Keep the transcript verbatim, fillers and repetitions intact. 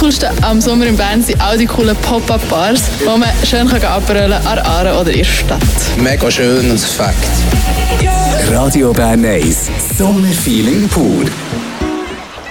Coolste am Sommer in Bern sind auch die coolen Pop-Up-Bars, wo man schön abrollen kann an der Aare oder in der Stadt. Mega schön und Fakt. Radio Bern eins, Sommerfeeling pur.